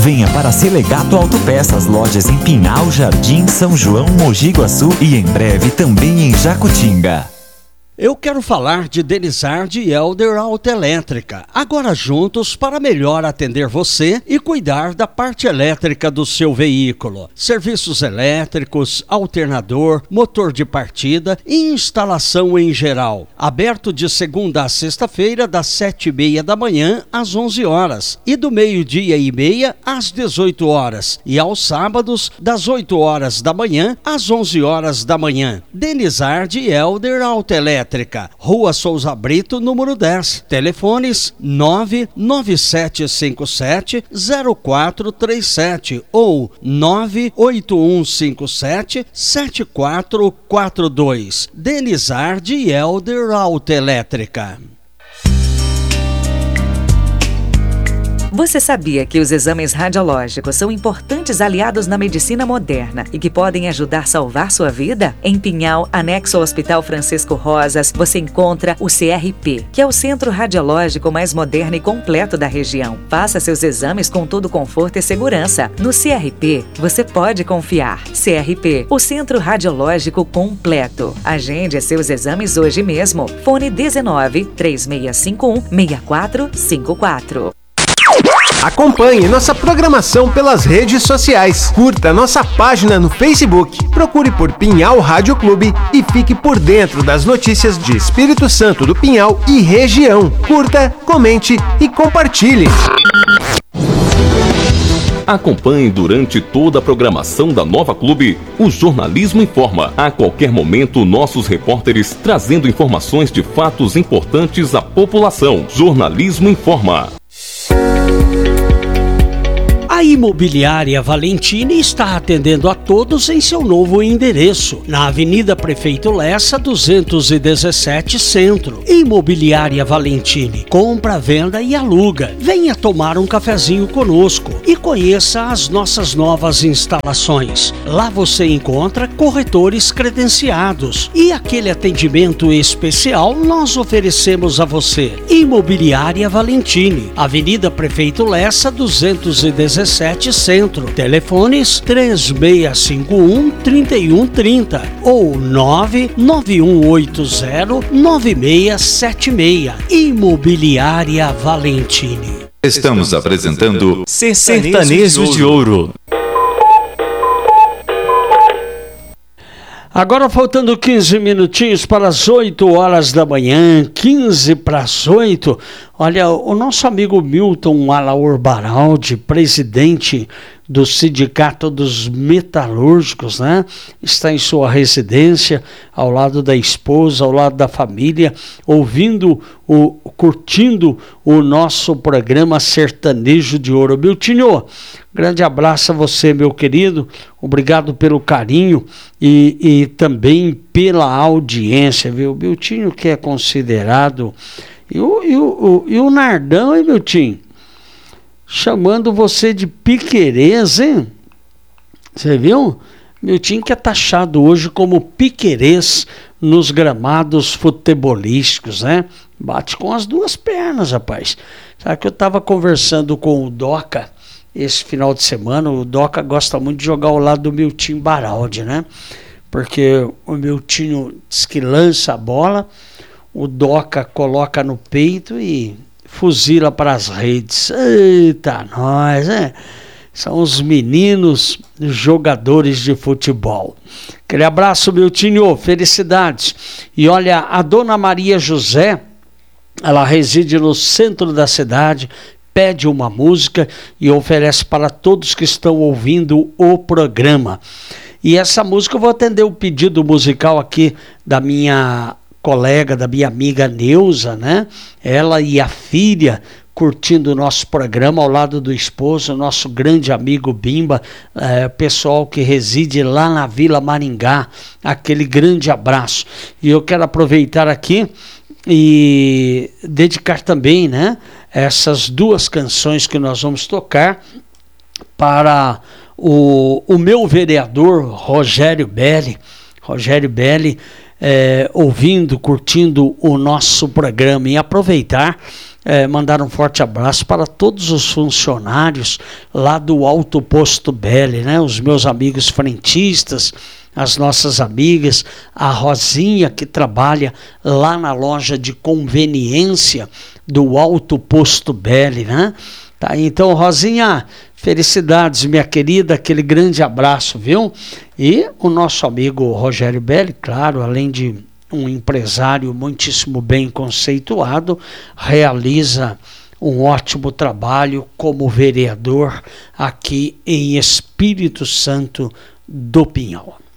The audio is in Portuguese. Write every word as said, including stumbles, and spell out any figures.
Venha para Selegato Autopeças, lojas em Pinhal, Jardim, São João, Mogi Guaçu e em breve também em Jacutinga. Eu quero falar de Denizard e Elder Autoelétrica, agora juntos para melhor atender você e cuidar da parte elétrica do seu veículo. Serviços elétricos, alternador, motor de partida e instalação em geral. Aberto de segunda a sexta-feira, das sete e meia da manhã às onze horas e do meio-dia e meia às dezoito horas. E aos sábados, das oito horas da manhã às onze horas da manhã. Denizard e Elder Autoelétrica. Rua Souza Brito, número dez. Telefones nove nove sete cinco sete zero quatro três sete ou nove oito um cinco sete sete quatro quatro dois. Denizard e Elder Autoelétrica. Você sabia que os exames radiológicos são importantes aliados na medicina moderna e que podem ajudar a salvar sua vida? Em Pinhal, anexo ao Hospital Francisco Rosas, você encontra o C R P, que é o centro radiológico mais moderno e completo da região. Faça seus exames com todo conforto e segurança. No C R P, você pode confiar. C R P, o centro radiológico completo. Agende seus exames hoje mesmo. Fone dezenove, três seis cinco um, seis quatro cinco quatro. Acompanhe nossa programação pelas redes sociais. Curta nossa página no Facebook. Procure por Pinhal Rádio Clube e fique por dentro das notícias de Espírito Santo do Pinhal e região. Curta, comente e compartilhe. Acompanhe durante toda a programação da Nova Clube o Jornalismo Informa. A qualquer momento, nossos repórteres trazendo informações de fatos importantes à população. Jornalismo Informa. A Imobiliária Valentini está atendendo a todos em seu novo endereço, na Avenida Prefeito Lessa, duzentos e dezessete, Centro. Imobiliária Valentini, compra, venda e aluga. Venha tomar um cafezinho conosco e conheça as nossas novas instalações. Lá você encontra corretores credenciados e aquele atendimento especial nós oferecemos a você. Imobiliária Valentini, Avenida Prefeito Lessa, duzentos e dezessete, Centro. Telefones três seis cinco um, três um três zero ou nove nove um oito zero, nove seis sete seis. Imobiliária Valentini. Estamos apresentando Sertanejos de Ouro. Agora faltando quinze minutinhos para as oito horas da manhã, quinze para as oito. Olha, o nosso amigo Milton Alaor Baraldi, presidente do Sindicato dos Metalúrgicos, né? Está em sua residência, ao lado da esposa, ao lado da família, ouvindo, o, curtindo o nosso programa Sertanejo de Ouro. Miltinho, grande abraço a você, meu querido. Obrigado pelo carinho e, e também pela audiência, viu? Miltinho, que é considerado... E o, e o, o, e o Nardão, hein, Miltinho? Chamando você de piquerez, hein? Você viu? Miltinho que é taxado hoje como piquerez nos gramados futebolísticos, né? Bate com as duas pernas, rapaz. Sabe que eu estava conversando com o Doca esse final de semana. O Doca gosta muito de jogar ao lado do Miltinho Baraldi, né? Porque o Miltinho diz que lança a bola, o Doca coloca no peito e fuzila para as redes. Eita, nós, né? São os meninos jogadores de futebol. Aquele abraço, Miltinho, felicidades. E olha, a dona Maria José, ela reside no centro da cidade, pede uma música e oferece para todos que estão ouvindo o programa. E essa música eu vou atender o pedido musical aqui da minha colega, da minha amiga Neuza, né? Ela e a filha curtindo o nosso programa ao lado do esposo, nosso grande amigo Bimba, é, pessoal que reside lá na Vila Maringá, aquele grande abraço. E eu quero aproveitar aqui e dedicar também, né, essas duas canções que nós vamos tocar para o, o meu vereador Rogério Belli, Rogério Belli, É, ouvindo, curtindo o nosso programa, e aproveitar é, mandar um forte abraço para todos os funcionários lá do Alto Posto Belli, né? Os meus amigos frentistas, as nossas amigas, a Rosinha, que trabalha lá na loja de conveniência do Alto Posto Belli, né? Tá, então, Rosinha, felicidades, minha querida, aquele grande abraço, viu? E o nosso amigo Rogério Belli, claro, além de um empresário muitíssimo bem conceituado, realiza um ótimo trabalho como vereador aqui em Espírito Santo do Pinhal.